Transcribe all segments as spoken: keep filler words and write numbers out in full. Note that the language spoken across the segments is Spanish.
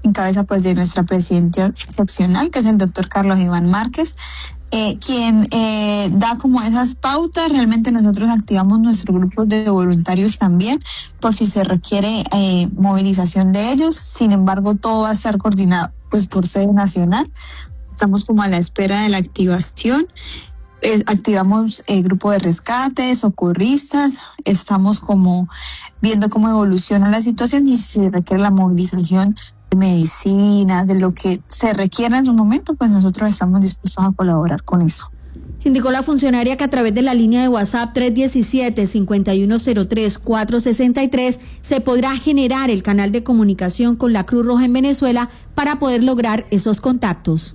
en cabeza pues de nuestra presidenta seccional, que es el doctor Carlos Iván Márquez, eh, quien eh, da como esas pautas. Realmente nosotros activamos nuestros grupos de voluntarios también, por si se requiere eh, movilización de ellos. Sin embargo, todo va a estar coordinado pues por sede nacional. Estamos como a la espera de la activación. Eh, activamos el grupo de rescate, socorristas, estamos como viendo cómo evoluciona la situación y si se requiere la movilización de medicinas, de lo que se requiera en su momento, pues nosotros estamos dispuestos a colaborar con eso. Indicó la funcionaria que a través de la línea de WhatsApp tres diecisiete, cincuenta y uno cero tres, cuatrocientos sesenta y tres se podrá generar el canal de comunicación con la Cruz Roja en Venezuela para poder lograr esos contactos.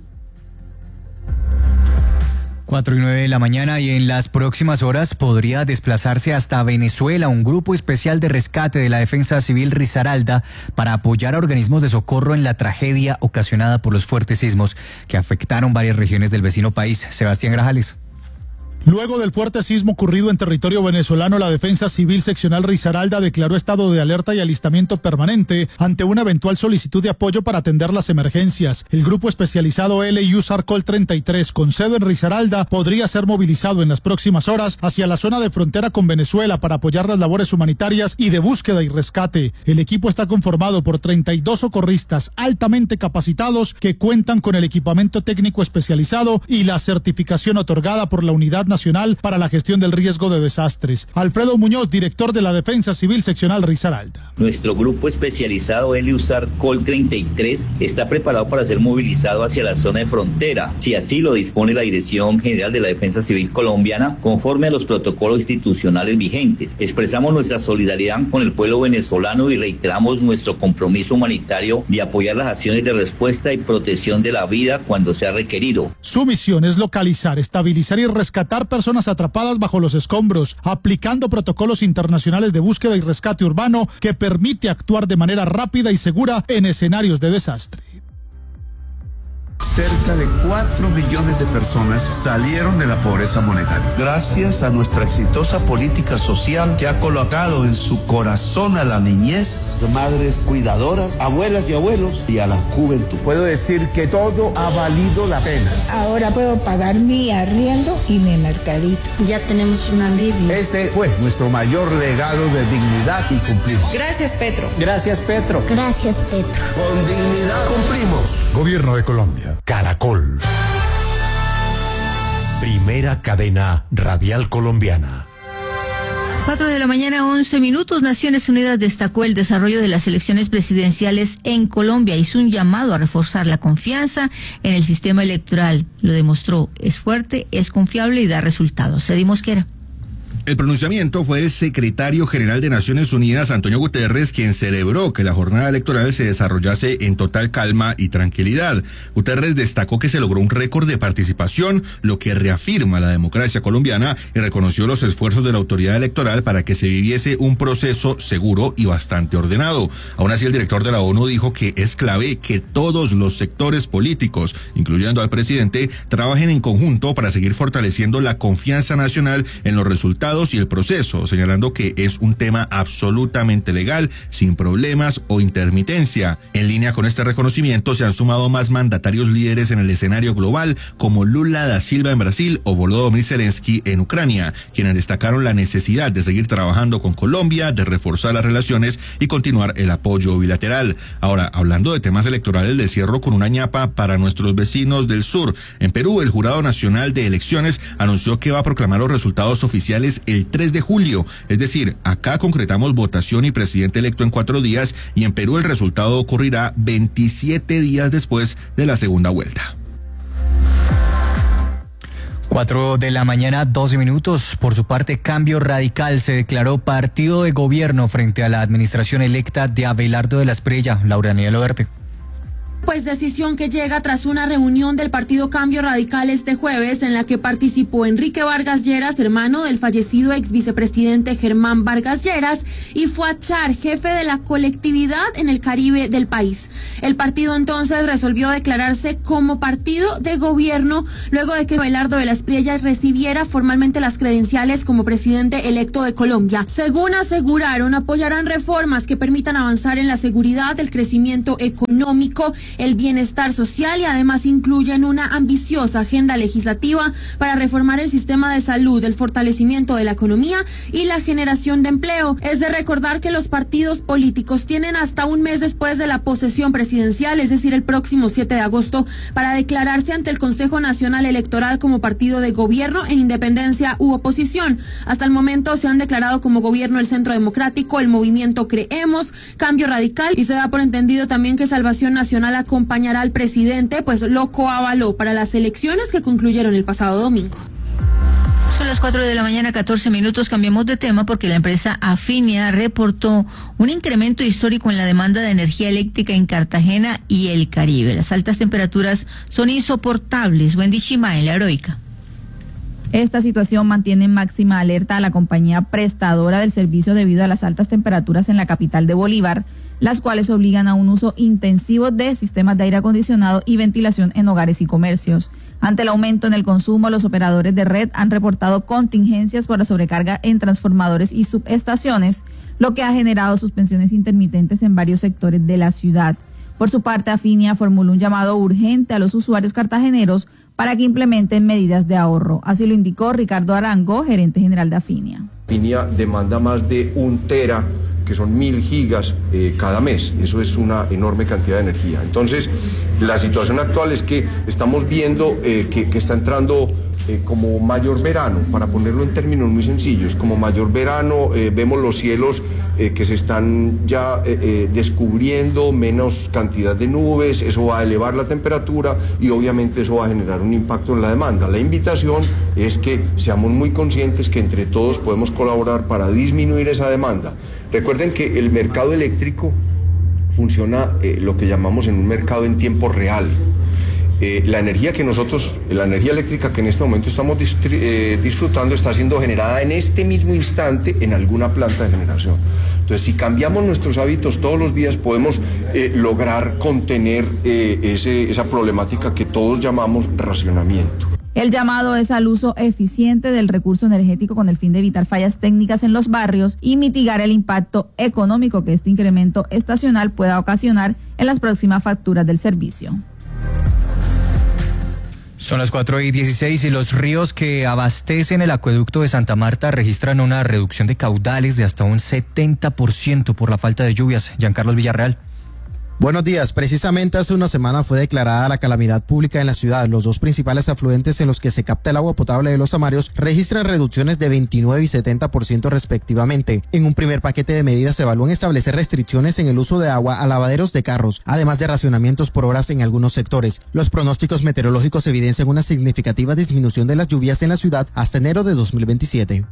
Cuatro y nueve de la mañana, y en las próximas horas podría desplazarse hasta Venezuela un grupo especial de rescate de la Defensa Civil Risaralda para apoyar a organismos de socorro en la tragedia ocasionada por los fuertes sismos que afectaron varias regiones del vecino país. Sebastián Grajales. Luego del fuerte sismo ocurrido en territorio venezolano, la Defensa Civil Seccional Risaralda declaró estado de alerta y alistamiento permanente ante una eventual solicitud de apoyo para atender las emergencias. El grupo especializado L U S A R Col treinta y tres, con sede en Risaralda, podría ser movilizado en las próximas horas hacia la zona de frontera con Venezuela para apoyar las labores humanitarias y de búsqueda y rescate. El equipo está conformado por treinta y dos socorristas altamente capacitados que cuentan con el equipamiento técnico especializado y la certificación otorgada por la Unidad Nacional Nacional para la Gestión del Riesgo de Desastres. Alfredo Muñoz, director de la Defensa Civil Seccional Risaralda. Nuestro grupo especializado L U S A R Col treinta y tres está preparado para ser movilizado hacia la zona de frontera, si así lo dispone la Dirección General de la Defensa Civil Colombiana, conforme a los protocolos institucionales vigentes. Expresamos nuestra solidaridad con el pueblo venezolano y reiteramos nuestro compromiso humanitario de apoyar las acciones de respuesta y protección de la vida cuando sea requerido. Su misión es localizar, estabilizar y rescatar personas atrapadas bajo los escombros, aplicando protocolos internacionales de búsqueda y rescate urbano que permite actuar de manera rápida y segura en escenarios de desastre. Cerca de cuatro millones de personas salieron de la pobreza monetaria. Gracias a nuestra exitosa política social que ha colocado en su corazón a la niñez, madres cuidadoras, abuelas y abuelos y a la juventud. Puedo decir que todo ha valido la pena. Ahora puedo pagar mi arriendo y mi mercadito. Ya tenemos un alivio. Ese fue nuestro mayor legado de dignidad y cumplimos. Gracias, Petro. Gracias, Petro. Gracias, Petro. Con dignidad cumplimos. Gobierno de Colombia. Caracol. Primera cadena radial colombiana. Cuatro de la mañana, once minutos. Naciones Unidas destacó el desarrollo de las elecciones presidenciales en Colombia. Hizo un llamado a reforzar la confianza en el sistema electoral. Lo demostró. Es fuerte, es confiable y da resultados. Cedi Mosquera. El pronunciamiento fue del secretario general de Naciones Unidas, Antonio Guterres, quien celebró que la jornada electoral se desarrollase en total calma y tranquilidad. Guterres destacó que se logró un récord de participación, lo que reafirma la democracia colombiana, y reconoció los esfuerzos de la autoridad electoral para que se viviese un proceso seguro y bastante ordenado. Aún así, el director de la ONU dijo que es clave que todos los sectores políticos, incluyendo al presidente, trabajen en conjunto para seguir fortaleciendo la confianza nacional en los resultados y el proceso, señalando que es un tema absolutamente legal, sin problemas o intermitencia. En línea con este reconocimiento se han sumado más mandatarios líderes en el escenario global, como Lula da Silva en Brasil o Volodymyr Zelensky en Ucrania, quienes destacaron la necesidad de seguir trabajando con Colombia, de reforzar las relaciones y continuar el apoyo bilateral. Ahora, hablando de temas electorales, les cierro con una ñapa para nuestros vecinos del sur. En Perú, el Jurado Nacional de Elecciones anunció que va a proclamar los resultados oficiales el tres de julio, es decir, acá concretamos votación y presidente electo en cuatro días, y en Perú el resultado ocurrirá veintisiete días después de la segunda vuelta. Cuatro de la mañana, doce minutos. Por su parte, Cambio Radical se declaró partido de gobierno frente a la administración electa de Abelardo de la Espriella. Laura Daniela Oderte. Pues decisión que llega tras una reunión del Partido Cambio Radical este jueves en la que participó Enrique Vargas Lleras, hermano del fallecido ex vicepresidente Germán Vargas Lleras, y Fuad Char, jefe de la colectividad en el Caribe del país. El partido entonces resolvió declararse como partido de gobierno luego de que Abelardo de las Priellas recibiera formalmente las credenciales como presidente electo de Colombia. Según aseguraron, apoyarán reformas que permitan avanzar en la seguridad, el crecimiento económico, el bienestar social y además incluyen una ambiciosa agenda legislativa para reformar el sistema de salud, el fortalecimiento de la economía y la generación de empleo. Es de recordar que los partidos políticos tienen hasta un mes después de la posesión presidencial, es decir, el próximo siete de agosto, para declararse ante el Consejo Nacional Electoral como partido de gobierno en independencia u oposición. Hasta el momento se han declarado como gobierno el Centro Democrático, el Movimiento Creemos, Cambio Radical, y se da por entendido también que Salvación Nacional acompañará al presidente, pues lo coavaló para las elecciones que concluyeron el pasado domingo. Son las cuatro de la mañana, catorce minutos. Cambiamos de tema porque la empresa Afinia reportó un incremento histórico en la demanda de energía eléctrica en Cartagena y el Caribe. Las altas temperaturas son insoportables. Wendy Chima en La Heroica. Esta situación mantiene en máxima alerta a la compañía prestadora del servicio debido a las altas temperaturas en la capital de Bolívar, las cuales obligan a un uso intensivo de sistemas de aire acondicionado y ventilación en hogares y comercios. Ante el aumento en el consumo, los operadores de red han reportado contingencias por la sobrecarga en transformadores y subestaciones, lo que ha generado suspensiones intermitentes en varios sectores de la ciudad. Por su parte, Afinia formuló un llamado urgente a los usuarios cartageneros para que implementen medidas de ahorro. Así lo indicó Ricardo Arango, gerente general de Afinia. Afinia demanda más de un tera, que son mil gigas eh, cada mes. Eso es una enorme cantidad de energía. Entonces, la situación actual es que estamos viendo eh, que, que está entrando eh, como mayor verano, para ponerlo en términos muy sencillos, como mayor verano, eh, vemos los cielos eh, que se están ya eh, eh, descubriendo, menos cantidad de nubes, eso va a elevar la temperatura y obviamente eso va a generar un impacto en la demanda. La invitación es que seamos muy conscientes que entre todos podemos colaborar para disminuir esa demanda. Recuerden que el mercado eléctrico funciona eh, lo que llamamos en un mercado en tiempo real. Eh, la energía que nosotros, la energía eléctrica que en este momento estamos eh, disfrutando está siendo generada en este mismo instante en alguna planta de generación. Entonces, si cambiamos nuestros hábitos todos los días, podemos eh, lograr contener eh, ese, esa problemática que todos llamamos racionamiento. El llamado es al uso eficiente del recurso energético con el fin de evitar fallas técnicas en los barrios y mitigar el impacto económico que este incremento estacional pueda ocasionar en las próximas facturas del servicio. Son las cuatro y dieciséis y los ríos que abastecen el acueducto de Santa Marta registran una reducción de caudales de hasta un setenta por ciento por la falta de lluvias. Giancarlos Villarreal. Buenos días. Precisamente hace una semana fue declarada la calamidad pública en la ciudad. Los dos principales afluentes en los que se capta el agua potable de los Amarios registran reducciones de veintinueve y setenta por ciento respectivamente. En un primer paquete de medidas se evalúan establecer restricciones en el uso de agua a lavaderos de carros, además de racionamientos por horas en algunos sectores. Los pronósticos meteorológicos evidencian una significativa disminución de las lluvias en la ciudad hasta enero de dos mil veintisiete.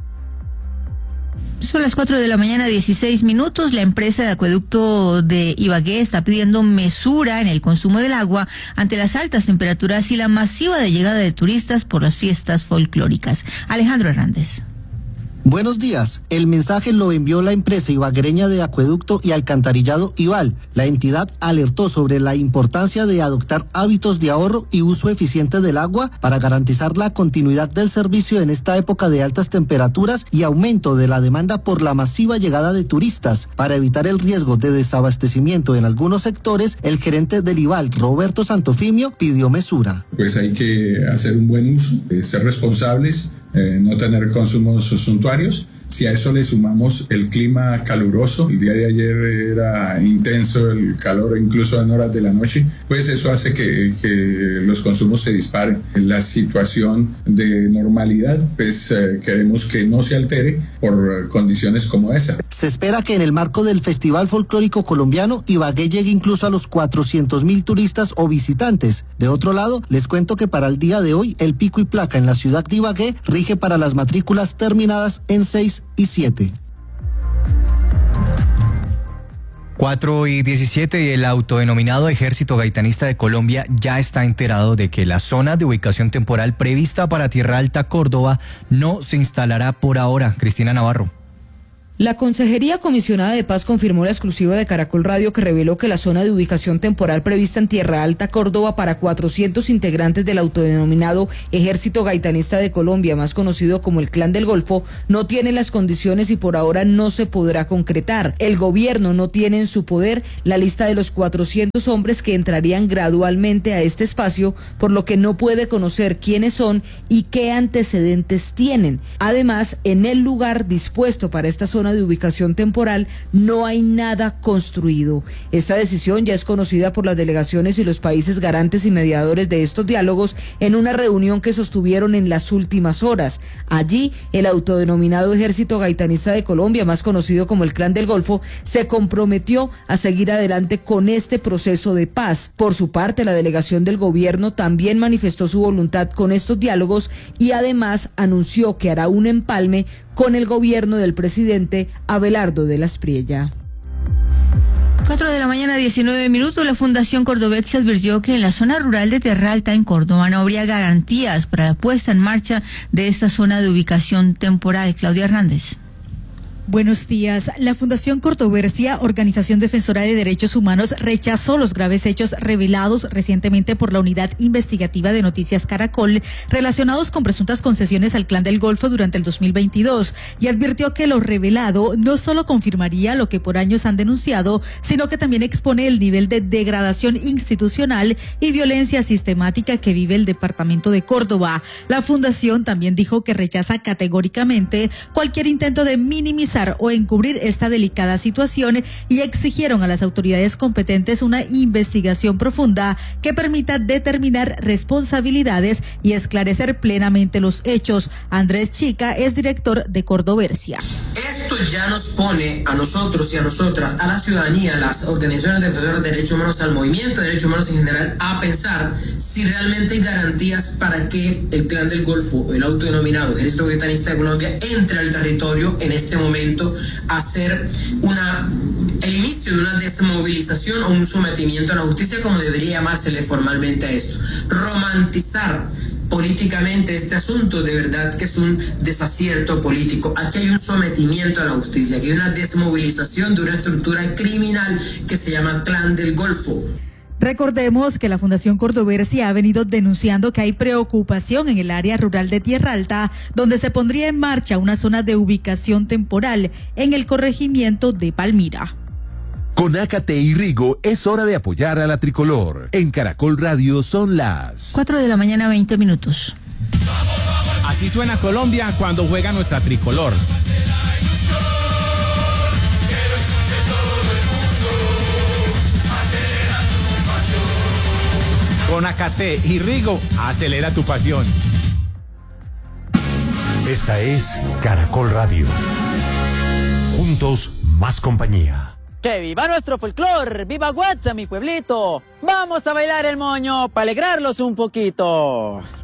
Son las cuatro de la mañana, dieciséis minutos. La empresa de acueducto de Ibagué está pidiendo mesura en el consumo del agua ante las altas temperaturas y la masiva de llegada de turistas por las fiestas folclóricas. Alejandro Hernández. Buenos días. El mensaje lo envió la empresa ibaguereña de acueducto y alcantarillado Ibal. La entidad alertó sobre la importancia de adoptar hábitos de ahorro y uso eficiente del agua para garantizar la continuidad del servicio en esta época de altas temperaturas y aumento de la demanda por la masiva llegada de turistas. Para evitar el riesgo de desabastecimiento en algunos sectores, el gerente del Ibal, Roberto Santofimio, pidió mesura. Pues hay que hacer un buen uso, eh, ser responsables. Eh, no tener consumos suntuarios. Si a eso le sumamos el clima caluroso, el día de ayer era intenso el calor incluso en horas de la noche, pues eso hace que, que los consumos se disparen. La situación de normalidad, pues eh, queremos que no se altere por condiciones como esa. Se espera que en el marco del Festival Folclórico Colombiano, Ibagué llegue incluso a los cuatrocientos mil turistas o visitantes. De otro lado, les cuento que para el día de hoy, el pico y placa en la ciudad de Ibagué rige para las matrículas terminadas en seis y siete. cuatro y diecisiete, y el autodenominado Ejército Gaitanista de Colombia ya está enterado de que la zona de ubicación temporal prevista para Tierra Alta, Córdoba, no se instalará por ahora. Cristina Navarro. La Consejería Comisionada de Paz confirmó la exclusiva de Caracol Radio que reveló que la zona de ubicación temporal prevista en Tierra Alta, Córdoba, para cuatrocientos integrantes del autodenominado Ejército Gaitanista de Colombia, más conocido como el Clan del Golfo, no tiene las condiciones y por ahora no se podrá concretar. El gobierno no tiene en su poder la lista de los cuatrocientos hombres que entrarían gradualmente a este espacio, por lo que no puede conocer quiénes son y qué antecedentes tienen. Además, en el lugar dispuesto para esta zona de ubicación temporal no hay nada construido. Esta decisión ya es conocida por las delegaciones y los países garantes y mediadores de estos diálogos en una reunión que sostuvieron en las últimas horas. Allí, el autodenominado Ejército Gaitanista de Colombia, más conocido como el Clan del Golfo, se comprometió a seguir adelante con este proceso de paz. Por su parte, la delegación del gobierno también manifestó su voluntad con estos diálogos y además anunció que hará un empalme con el gobierno del presidente Abelardo de la Espriella. cuatro de la mañana, diecinueve minutos, la Fundación Cordobexia advirtió que en la zona rural de Tierra Alta, en Córdoba, no habría garantías para la puesta en marcha de esta zona de ubicación temporal. Claudia Hernández. Buenos días. La Fundación Cordoversia, organización defensora de derechos humanos, rechazó los graves hechos revelados recientemente por la Unidad Investigativa de Noticias Caracol relacionados con presuntas concesiones al Clan del Golfo durante el dos mil veintidós y advirtió que lo revelado no solo confirmaría lo que por años han denunciado, sino que también expone el nivel de degradación institucional y violencia sistemática que vive el departamento de Córdoba. La Fundación también dijo que rechaza categóricamente cualquier intento de minimizar o encubrir esta delicada situación y exigieron a las autoridades competentes una investigación profunda que permita determinar responsabilidades y esclarecer plenamente los hechos. Andrés Chica es director de Cordoversia. Esto ya nos pone a nosotros y a nosotras, a la ciudadanía, a las organizaciones defensoras de derechos humanos, al movimiento de derechos humanos en general, a pensar si realmente hay garantías para que el Clan del Golfo, el autodenominado Ejército Gaitanista de Colombia, entre al territorio en este momento a hacer una, el inicio de una desmovilización o un sometimiento a la justicia, como debería llamársele formalmente a esto. Romantizar políticamente este asunto de verdad que es un desacierto político. Aquí hay un sometimiento a la justicia, aquí hay una desmovilización de una estructura criminal que se llama Clan del Golfo. Recordemos que la Fundación Cordoversia ha venido denunciando que hay preocupación en el área rural de Tierra Alta, donde se pondría en marcha una zona de ubicación temporal en el corregimiento de Palmira. Con Ácate y Rigo es hora de apoyar a la tricolor. En Caracol Radio son las cuatro de la mañana, veinte minutos. Así suena Colombia cuando juega nuestra tricolor. Con Ácate y Rigo, acelera tu pasión. Esta es Caracol Radio. Juntos, más compañía. ¡Que viva nuestro folclor! ¡Viva Guatza, mi pueblito! ¡Vamos a bailar el moño para alegrarlos un poquito!